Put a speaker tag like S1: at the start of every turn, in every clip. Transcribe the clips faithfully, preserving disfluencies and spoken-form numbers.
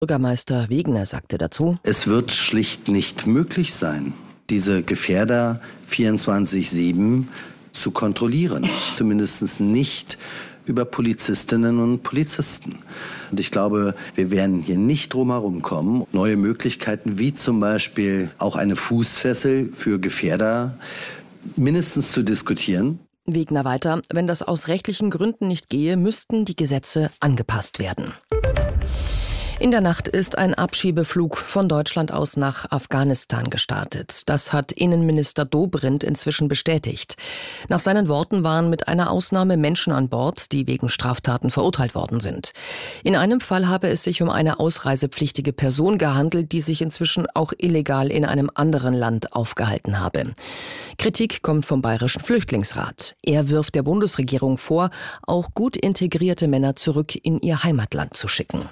S1: Bürgermeister Wegener sagte dazu:
S2: Es wird schlicht nicht möglich sein, diese Gefährder vierundzwanzig sieben zu kontrollieren. Zumindest nicht über Polizistinnen und Polizisten. Und ich glaube, wir werden hier nicht drum herum kommen, neue Möglichkeiten wie zum Beispiel auch eine Fußfessel für Gefährder mindestens zu diskutieren.
S1: Wegener weiter: Wenn das aus rechtlichen Gründen nicht gehe, müssten die Gesetze angepasst werden. In der Nacht ist ein Abschiebeflug von Deutschland aus nach Afghanistan gestartet. Das hat Innenminister Dobrindt inzwischen bestätigt. Nach seinen Worten waren mit einer Ausnahme Menschen an Bord, die wegen Straftaten verurteilt worden sind. In einem Fall habe es sich um eine ausreisepflichtige Person gehandelt, die sich inzwischen auch illegal in einem anderen Land aufgehalten habe. Kritik kommt vom Bayerischen Flüchtlingsrat. Er wirft der Bundesregierung vor, auch gut integrierte Männer zurück in ihr Heimatland zu schicken.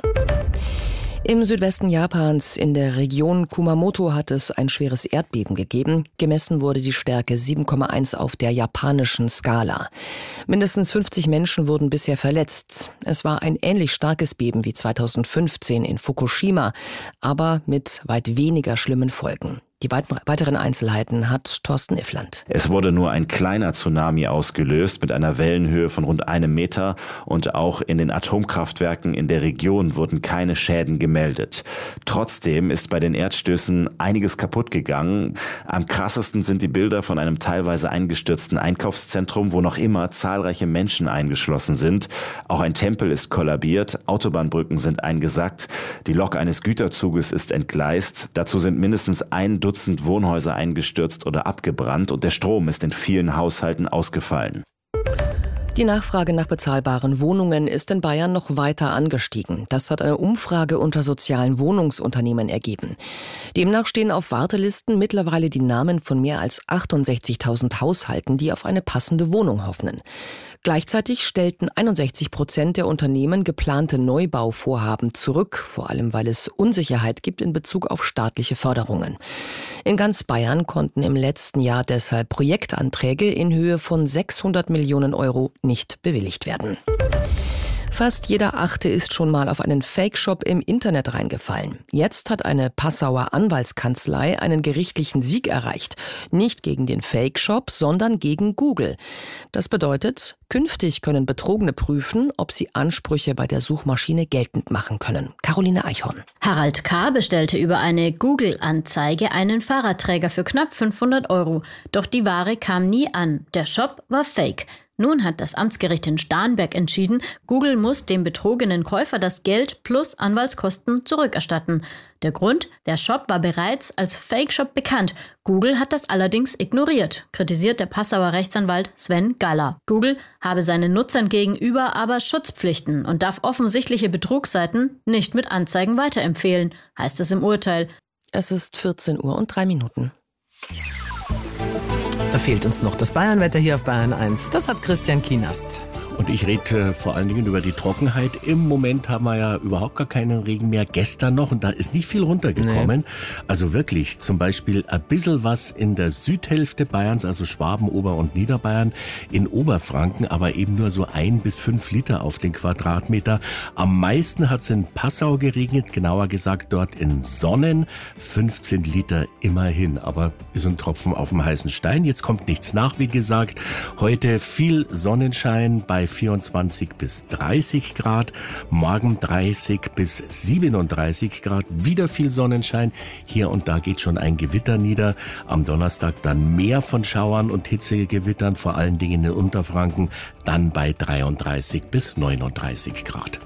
S1: Im Südwesten Japans, in der Region Kumamoto, hat es ein schweres Erdbeben gegeben. Gemessen wurde die Stärke sieben Komma eins auf der japanischen Skala. Mindestens fünfzig Menschen wurden bisher verletzt. Es war ein ähnlich starkes Beben wie zweitausendfünfzehn in Fukushima, aber mit weit weniger schlimmen Folgen. Die weiteren Einzelheiten hat Thorsten Iffland.
S3: Es wurde nur ein kleiner Tsunami ausgelöst mit einer Wellenhöhe von rund einem Meter und auch in den Atomkraftwerken in der Region wurden keine Schäden gemeldet. Trotzdem ist bei den Erdstößen einiges kaputt gegangen. Am krassesten sind die Bilder von einem teilweise eingestürzten Einkaufszentrum, wo noch immer zahlreiche Menschen eingeschlossen sind. Auch ein Tempel ist kollabiert, Autobahnbrücken sind eingesackt, die Lok eines Güterzuges ist entgleist. Dazu sind mindestens ein Dutzend Wohnhäuser eingestürzt oder abgebrannt und der Strom ist in vielen Haushalten ausgefallen.
S1: Die Nachfrage nach bezahlbaren Wohnungen ist in Bayern noch weiter angestiegen. Das hat eine Umfrage unter sozialen Wohnungsunternehmen ergeben. Demnach stehen auf Wartelisten mittlerweile die Namen von mehr als achtundsechzigtausend Haushalten, die auf eine passende Wohnung hoffen. Gleichzeitig stellten einundsechzig Prozent der Unternehmen geplante Neubauvorhaben zurück, vor allem weil es Unsicherheit gibt in Bezug auf staatliche Förderungen. In ganz Bayern konnten im letzten Jahr deshalb Projektanträge in Höhe von sechshundert Millionen Euro nicht bewilligt werden. Fast jeder Achte ist schon mal auf einen Fake-Shop im Internet reingefallen. Jetzt hat eine Passauer Anwaltskanzlei einen gerichtlichen Sieg erreicht. Nicht gegen den Fake-Shop, sondern gegen Google. Das bedeutet, künftig können Betrogene prüfen, ob sie Ansprüche bei der Suchmaschine geltend machen können. Caroline Eichhorn.
S4: Harald K. bestellte über eine Google-Anzeige einen Fahrradträger für knapp fünfhundert Euro. Doch die Ware kam nie an. Der Shop war fake. Nun hat das Amtsgericht in Starnberg entschieden, Google muss dem betrogenen Käufer das Geld plus Anwaltskosten zurückerstatten. Der Grund? Der Shop war bereits als Fake-Shop bekannt. Google hat das allerdings ignoriert, kritisiert der Passauer Rechtsanwalt Sven Galler. Google habe seinen Nutzern gegenüber aber Schutzpflichten und darf offensichtliche Betrugsseiten nicht mit Anzeigen weiterempfehlen, heißt es im Urteil.
S1: Es ist vierzehn Uhr und drei Minuten.
S5: Da fehlt uns noch das Bayernwetter hier auf Bayern eins. Das hat Christian Kienast.
S6: Und ich rede äh, vor allen Dingen über die Trockenheit. Im Moment haben wir ja überhaupt gar keinen Regen mehr. Gestern noch und da ist nicht viel runtergekommen. Nee. Also wirklich zum Beispiel ein bisschen was in der Südhälfte Bayerns, also Schwaben, Ober- und Niederbayern, in Oberfranken, aber eben nur so ein bis fünf Liter auf den Quadratmeter. Am meisten hat es in Passau geregnet, genauer gesagt dort in Sonnen, fünfzehn Liter immerhin. Aber ist ein Tropfen auf dem heißen Stein. Jetzt kommt nichts nach, wie gesagt. Heute viel Sonnenschein bei vierundzwanzig bis dreißig Grad, morgen dreißig bis siebenunddreißig Grad, wieder viel Sonnenschein. Hier und da geht schon ein Gewitter nieder. Am Donnerstag dann mehr von Schauern und Hitzegewittern, vor allen Dingen in Unterfranken, dann bei dreiunddreißig bis neununddreißig Grad.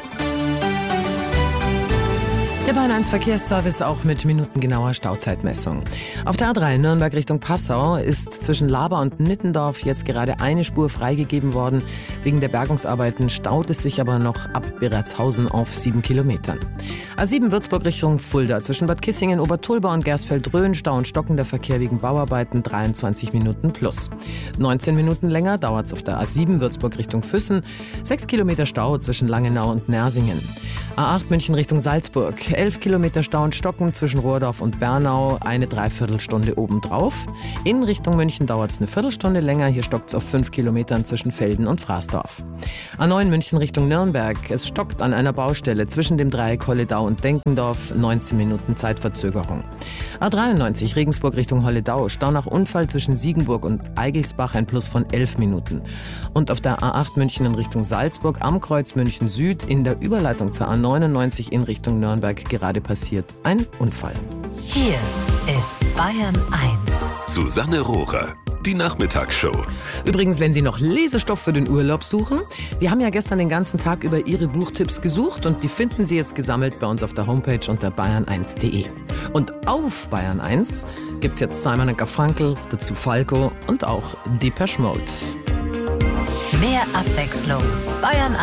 S5: Der Bayern eins Verkehrsservice auch mit minutengenauer Stauzeitmessung. Auf der A drei Nürnberg Richtung Passau ist zwischen Laber und Nittendorf jetzt gerade eine Spur freigegeben worden. Wegen der Bergungsarbeiten staut es sich aber noch ab Beratshausen auf sieben Kilometern. A sieben Würzburg Richtung Fulda zwischen Bad Kissingen, Obertulba und Gersfeld-Rhön Stau und stockender Verkehr wegen Bauarbeiten dreiundzwanzig Minuten plus. neunzehn Minuten länger dauert es auf der A sieben Würzburg Richtung Füssen. sechs Kilometer Stau zwischen Langenau und Nersingen. A acht München Richtung Salzburg. elf Kilometer Stau und Stocken zwischen Rohrdorf und Bernau, eine Dreiviertelstunde obendrauf. In Richtung München dauert es eine Viertelstunde länger, hier stockt es auf fünf Kilometern zwischen Velden und Fraßdorf. A neun München Richtung Nürnberg, es stockt an einer Baustelle zwischen dem Dreieck Holledau und Denkendorf, neunzehn Minuten Zeitverzögerung. A dreiundneunzig Regensburg Richtung Holledau, Stau nach Unfall zwischen Siegenburg und Eigelsbach, ein Plus von elf Minuten. Und auf der A acht München in Richtung Salzburg, am Kreuz München Süd, in der Überleitung zur A neunundneunzig in Richtung Nürnberg gerade passiert ein Unfall.
S7: Hier ist Bayern eins.
S8: Susanne Rohrer. Die Nachmittagsshow.
S5: Übrigens, wenn Sie noch Lesestoff für den Urlaub suchen, wir haben ja gestern den ganzen Tag über Ihre Buchtipps gesucht und die finden Sie jetzt gesammelt bei uns auf der Homepage unter bayern eins punkt de. Und auf Bayern eins gibt's jetzt Simon and Garfunkel, dazu Falco und auch Depeche Mode.
S7: Mehr Abwechslung. Bayern